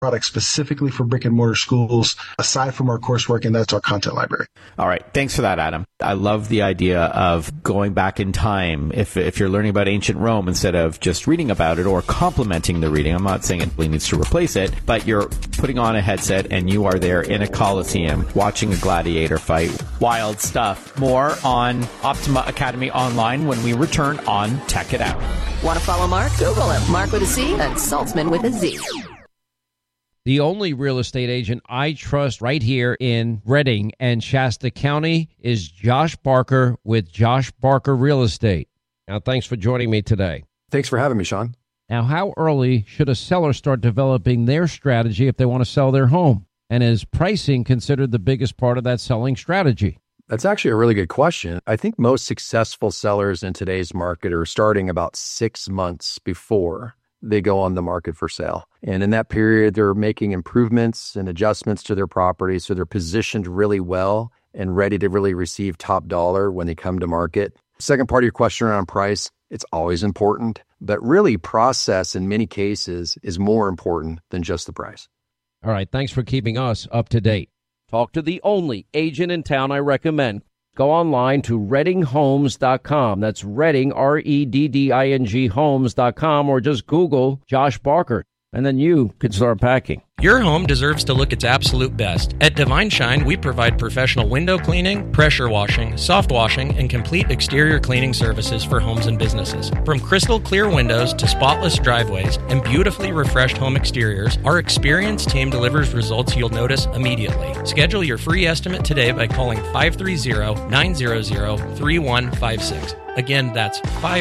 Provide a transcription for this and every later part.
product specifically for brick and mortar schools, aside from our coursework, and that's our content library. All right. Thanks for that, Adam. I love the idea of going back in time. If you're learning about ancient Rome, instead of just reading about it or complementing the reading, I'm not saying it really needs to replace it, but you're putting on a headset and you are there in a Coliseum watching a gladiator fight. Wild stuff. More on Optima Academy Online when we return on Tech It Out. Want to follow Mark? Google him. Mark with a C and Saltzman with a Z. The only real estate agent I trust right here in Redding and Shasta County is Josh Barker with Josh Barker Real Estate. Now, thanks for joining me today. Thanks for having me, Sean. Now, how early should a seller start developing their strategy if they want to sell their home? And is pricing considered the biggest part of that selling strategy? That's actually a really good question. I think most successful sellers in today's market are starting about 6 months before they go on the market for sale. And in that period, they're making improvements and adjustments to their property, so they're positioned really well and ready to really receive top dollar when they come to market. Second part of your question around price, it's always important, but really process in many cases is more important than just the price. All right, thanks for keeping us up to date. Talk to the only agent in town I recommend. Go online to reddinghomes.com. That's Redding, REDDING homes.com, or just Google Josh Barker, and then you can start packing. Your home deserves to look its absolute best. At Divine Shine, we provide professional window cleaning, pressure washing, soft washing, and complete exterior cleaning services for homes and businesses. From crystal clear windows to spotless driveways and beautifully refreshed home exteriors, our experienced team delivers results you'll notice immediately. Schedule your free estimate today by calling 530-900-3156. Again, that's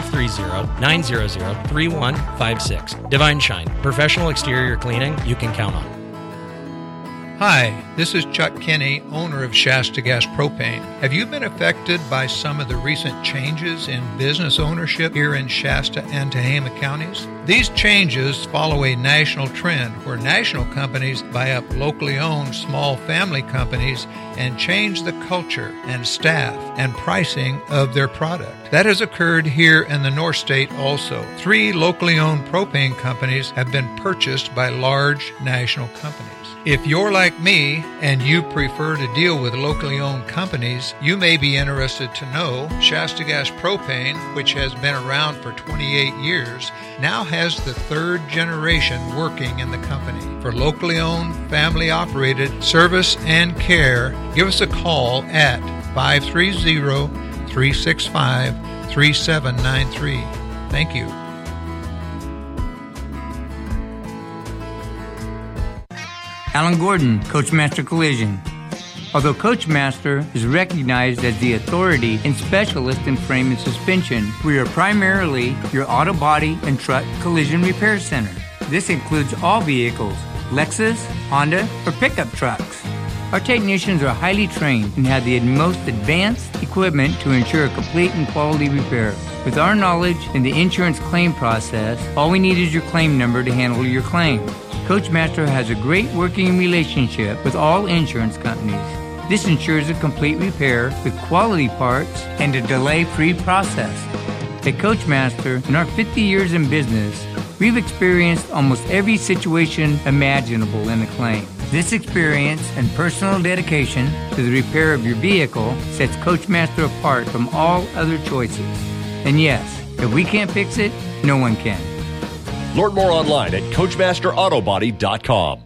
530-900-3156. Divine Shine, professional exterior cleaning you can count on. Hi, this is Chuck Kinney, owner of Shasta Gas Propane. Have you been affected by some of the recent changes in business ownership here in Shasta and Tehama counties? These changes follow a national trend where national companies buy up locally owned small family companies and change the culture and staff and pricing of their product. That has occurred here in the North State also. 3 locally owned propane companies have been purchased by large national companies. If you're like me and you prefer to deal with locally owned companies, you may be interested to know Shasta Gas Propane, which has been around for 28 years, now has the 3rd generation working in the company. For locally owned, family operated service and care, give us a call at 530-365-3793. Thank you. Alan Gordon, Coachmaster Collision. Although Coachmaster is recognized as the authority and specialist in frame and suspension, we are primarily your auto body and truck collision repair center. This includes all vehicles, Lexus, Honda, or pickup trucks. Our technicians are highly trained and have the most advanced equipment to ensure a complete and quality repair. With our knowledge in the insurance claim process, all we need is your claim number to handle your claim. Coachmaster has a great working relationship with all insurance companies. This ensures a complete repair with quality parts and a delay-free process. At Coachmaster, in our 50 years in business, we've experienced almost every situation imaginable in a claim. This experience and personal dedication to the repair of your vehicle sets Coachmaster apart from all other choices. And yes, if we can't fix it, no one can. Learn more online at CoachmasterAutobody.com.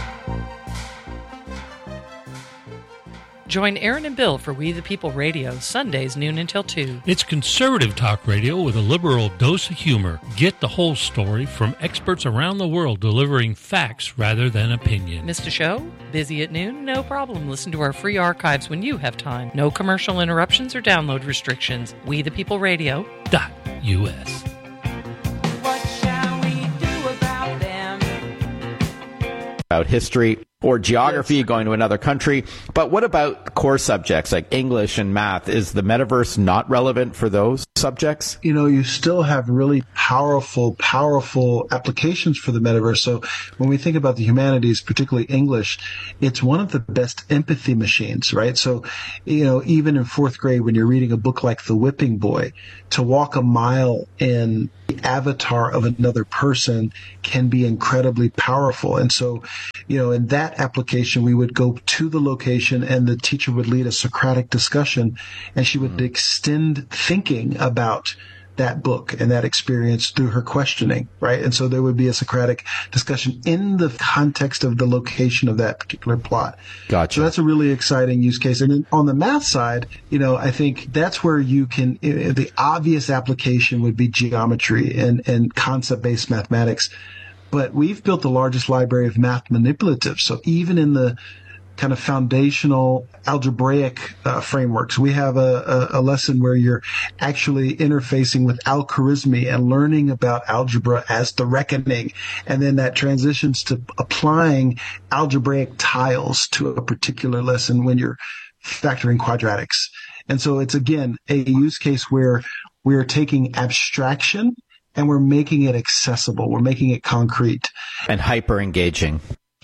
Join Aaron and Bill for We the People Radio, Sundays noon until 2. It's conservative talk radio with a liberal dose of humor. Get the whole story from experts around the world delivering facts rather than opinion. Missed a show? Busy at noon? No problem. Listen to our free archives when you have time. No commercial interruptions or download restrictions. We the People Radio.us. About history. or geography, going to another country. But what about core subjects like English and math? Is the metaverse not relevant for those subjects? You still have really powerful applications for the metaverse. So when we think about the humanities, particularly English, it's one of the best empathy machines, right? So, even in fourth grade, when you're reading a book like The Whipping Boy, to walk a mile in the avatar of another person can be incredibly powerful. And so, in that application, we would go to the location and the teacher would lead a Socratic discussion, and she would extend thinking about that book and that experience through her questioning, right? And so there would be a Socratic discussion in the context of the location of that particular plot. Gotcha. So that's a really exciting use case. And then on the math side, I think that's where you can, the obvious application would be geometry and concept-based mathematics. But we've built the largest library of math manipulatives. So even in the kind of foundational algebraic frameworks, we have a lesson where you're actually interfacing with Al-Khwarizmi and learning about algebra as the reckoning. And then that transitions to applying algebraic tiles to a particular lesson when you're factoring quadratics. And so it's, again, a use case where we're taking abstraction and we're making it accessible. We're making it concrete. And hyper engaging,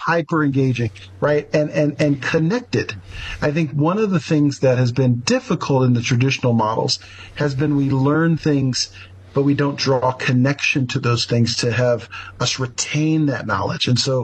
right? And connected. I think one of the things that has been difficult in the traditional models has been we learn things, but we don't draw connection to those things to have us retain that knowledge. And so,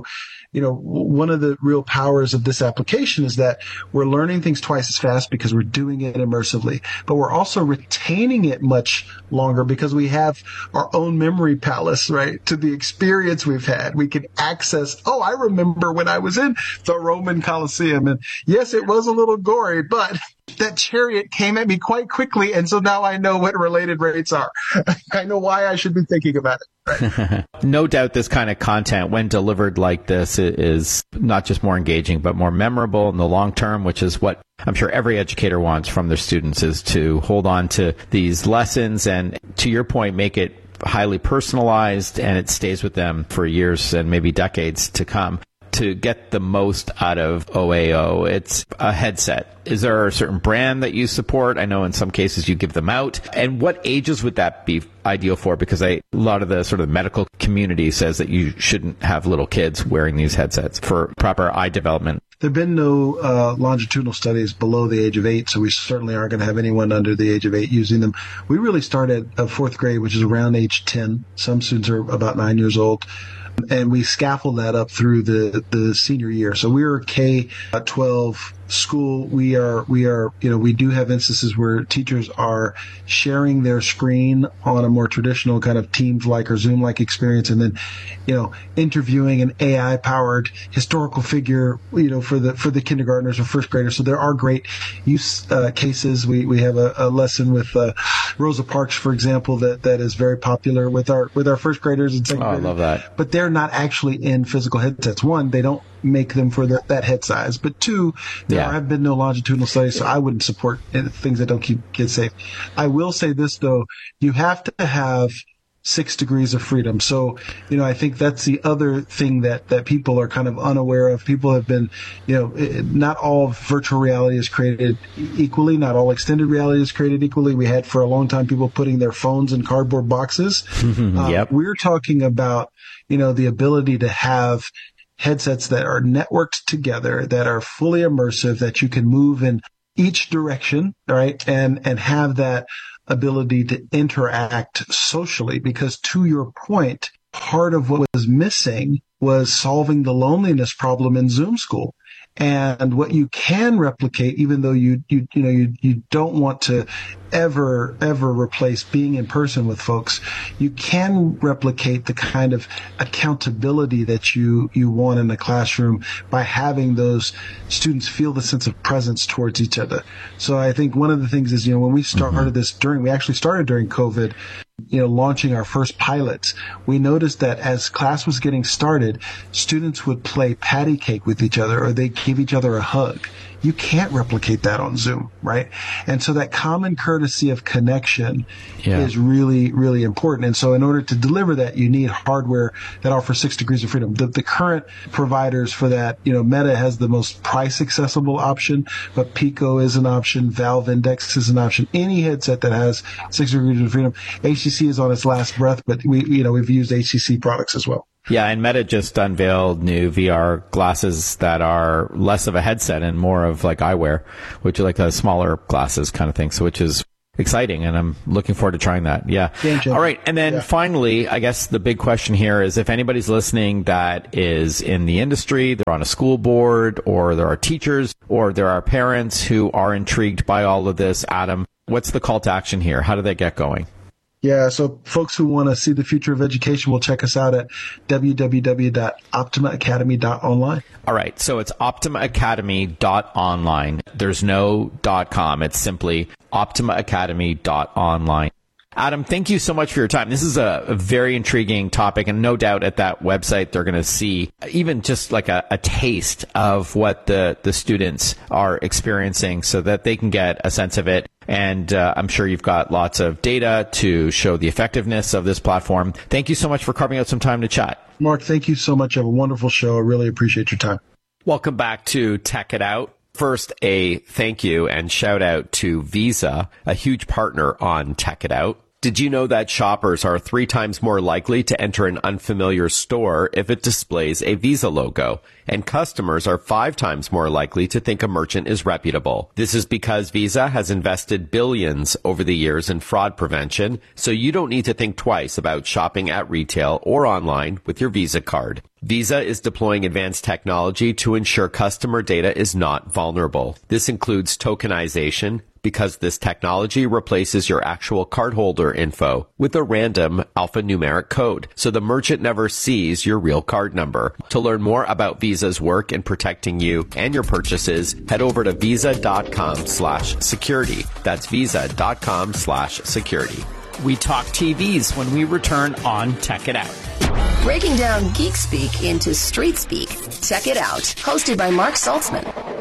one of the real powers of this application is that we're learning things twice as fast because we're doing it immersively, but we're also retaining it much longer because we have our own memory palace, right? To the experience we've had. We can access, I remember when I was in the Roman Colosseum, and yes, it was a little gory, but that chariot came at me quite quickly, and so now I know what related rates are. I know why I should be thinking about it. Right? No doubt this kind of content, when delivered like this, is not just more engaging, but more memorable in the long term, which is what I'm sure every educator wants from their students, is to hold on to these lessons and, to your point, make it highly personalized and it stays with them for years and maybe decades to come. To get the most out of OAO, it's a headset. Is there a certain brand that you support? I know in some cases you give them out. And what ages would that be ideal for? Because a lot of the sort of medical community says that you shouldn't have little kids wearing these headsets for proper eye development. There have been no longitudinal studies below the age of 8, so we certainly aren't going to have anyone under the age of 8 using them. We really start at fourth grade, which is around age 10. Some students are about 9 years old. And we scaffold that up through the senior year. So we're K-12 school. We do have instances where teachers are sharing their screen on a more traditional kind of Teams-like or Zoom-like experience, and then, interviewing an AI-powered historical figure, for the kindergartners or first graders. So there are great use cases. We have a lesson with Rosa Parks, for example, that is very popular with our first graders and second graders. I love that. But they're not actually in physical headsets. One, they don't make them for that head size. But two, there have been no longitudinal studies, so I wouldn't support things that don't keep kids safe. I will say this, though. You have to have 6 degrees of freedom. So, I think that's the other thing that people are kind of unaware of. People have been, not all virtual reality is created equally. Not all extended reality is created equally. We had for a long time people putting their phones in cardboard boxes. Yep. We're talking about, the ability to have headsets that are networked together, that are fully immersive, that you can move in each direction, right? And have that ability to interact socially, because to your point, part of what was missing was solving the loneliness problem in Zoom school. And what you can replicate, even though you don't want to ever replace being in person with folks, you can replicate the kind of accountability that you want in the classroom by having those students feel the sense of presence towards each other. So I think one of the things is, when we started this we actually started during COVID, launching our first pilots, we noticed that as class was getting started, students would play patty cake with each other, or they'd give each other a hug. You can't replicate that on Zoom, right? And so that common courtesy of connection is really, really important. And so in order to deliver that, you need hardware that offers 6 degrees of freedom. The current providers for that, Meta has the most price accessible option, but Pico is an option. Valve Index is an option. Any headset that has 6 degrees of freedom. HTC is on its last breath, but we've used HTC products as well. Yeah, and Meta just unveiled new VR glasses that are less of a headset and more of like eyewear, which are like a smaller glasses kind of thing. So which is exciting, and I'm looking forward to trying that. Yeah. All right. And then finally, I guess the big question here is if anybody's listening that is in the industry, they're on a school board, or there are teachers, or there are parents who are intrigued by all of this, Adam, what's the call to action here? How do they get going? Yeah, so folks who want to see the future of education will check us out at www.optimaacademy.online. All right, so it's optimaacademy.online. There's no .com. It's simply optimaacademy.online. Adam, thank you so much for your time. This is a very intriguing topic, and no doubt at that website they're going to see even just like a taste of what the students are experiencing so that they can get a sense of it. And I'm sure you've got lots of data to show the effectiveness of this platform. Thank you so much for carving out some time to chat. Mark, thank you so much. You have a wonderful show. I really appreciate your time. Welcome back to Tech It Out. First, a thank you and shout out to Visa, a huge partner on Tech It Out. Did you know that shoppers are 3 times more likely to enter an unfamiliar store if it displays a Visa logo? And customers are 5 times more likely to think a merchant is reputable. This is because Visa has invested billions over the years in fraud prevention, so you don't need to think twice about shopping at retail or online with your Visa card. Visa is deploying advanced technology to ensure customer data is not vulnerable. This includes tokenization, because this technology replaces your actual cardholder info with a random alphanumeric code, so the merchant never sees your real card number. To learn more about Visa's work in protecting you and your purchases, head over to visa.com/security. That's visa.com/security. We talk TVs when we return on Tech It Out. Breaking down geek speak into street speak. Tech It Out, hosted by Mark Saltzman.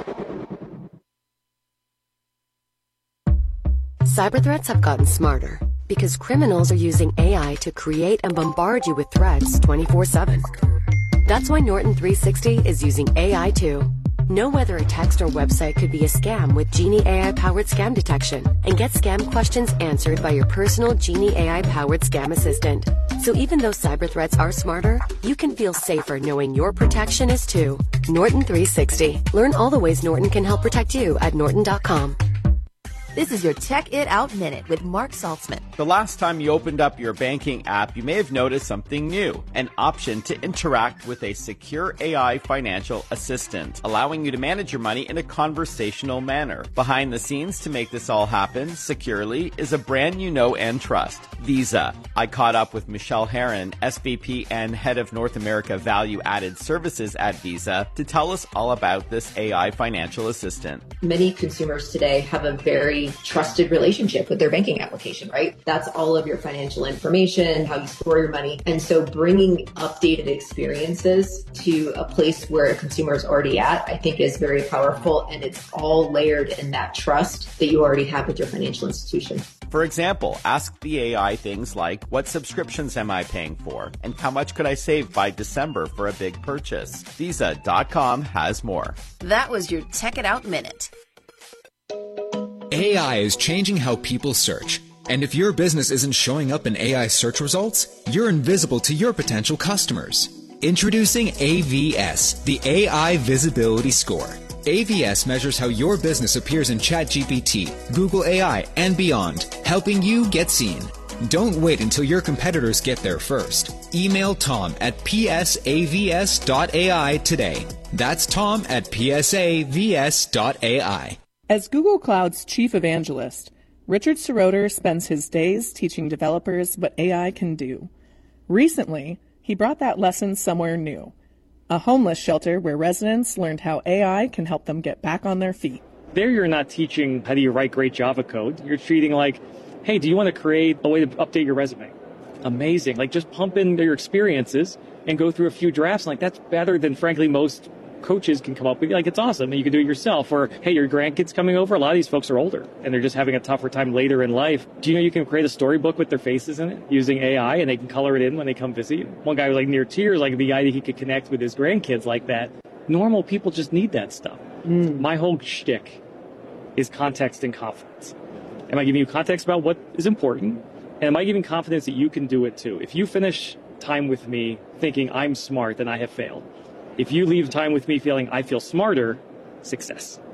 Cyber threats have gotten smarter because criminals are using AI to create and bombard you with threats 24/7. That's why Norton 360 is using AI too. Know whether a text or website could be a scam with Genie AI-powered scam detection, and get scam questions answered by your personal Genie AI-powered scam assistant. So even though cyber threats are smarter, you can feel safer knowing your protection is too. Norton 360. Learn all the ways Norton can help protect you at norton.com. This is your Tech It Out Minute with Mark Saltzman. The last time you opened up your banking app, you may have noticed something new, an option to interact with a secure AI financial assistant, allowing you to manage your money in a conversational manner. Behind the scenes to make this all happen securely is a brand you know and trust, Visa. I caught up with Michelle Herron, SVP and Head of North America Value Added Services at Visa, to tell us all about this AI financial assistant. Many consumers today have a very trusted relationship with their banking application, right? That's all of your financial information, how you store your money. And so bringing updated experiences to a place where a consumer is already at, I think is very powerful. And it's all layered in that trust that you already have with your financial institution. For example, ask the AI things like, what subscriptions am I paying for? And how much could I save by December for a big purchase? Visa.com has more. That was your Tech It Out Minute. AI is changing how people search. And if your business isn't showing up in AI search results, you're invisible to your potential customers. Introducing AVS, the AI Visibility Score. AVS measures how your business appears in ChatGPT, Google AI, and beyond, helping you get seen. Don't wait until your competitors get there first. Email Tom at psavs.ai today. That's Tom at psavs.ai. As Google Cloud's chief evangelist, Richard Seroter spends his days teaching developers what AI can do. Recently, he brought that lesson somewhere new, a homeless shelter where residents learned how AI can help them get back on their feet. There you're not teaching how do you write great Java code. You're treating like, hey, do you want to create a way to update your resume? Amazing. Like, just pump in your experiences and go through a few drafts. Like, that's better than, frankly, most coaches can come up with, like, it's awesome, and you can do it yourself. Or, hey, your grandkids coming over, a lot of these folks are older, and they're just having a tougher time later in life. Do you know you can create a storybook with their faces in it using AI, and they can color it in when they come visit you? One guy was like near tears, like the idea he could connect with his grandkids like that. Normal people just need that stuff. My whole shtick is context and confidence. Am I giving you context about what is important? And am I giving confidence that you can do it too? If you finish time with me thinking I'm smart, then I have failed. If you leave time with me feeling I feel smarter, success.